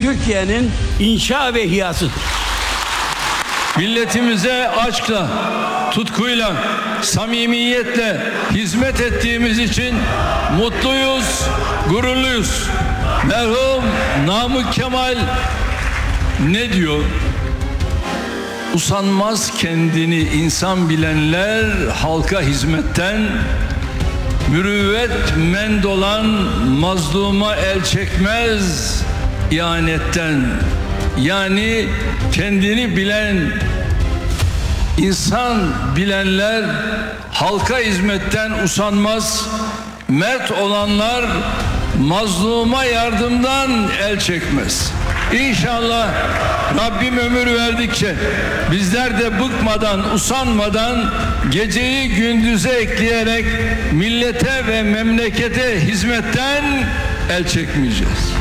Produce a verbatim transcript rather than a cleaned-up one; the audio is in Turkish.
Türkiye'nin inşa ve ihyasıdır. Milletimize aşkla, tutkuyla, samimiyetle hizmet ettiğimiz için mutluyuz, gururluyuz. Merhum Namık Kemal ne diyor? Usanmaz kendini insan bilenler halka hizmetten, mürüvvet mend olan mazluma el çekmez ihanetten. Yani kendini bilen insan bilenler halka hizmetten usanmaz, mert olanlar mazluma yardımdan el çekmez. İnşallah Rabbim ömür verdikçe bizler de bıkmadan, usanmadan geceyi gündüze ekleyerek millete ve memlekete hizmetten el çekmeyeceğiz.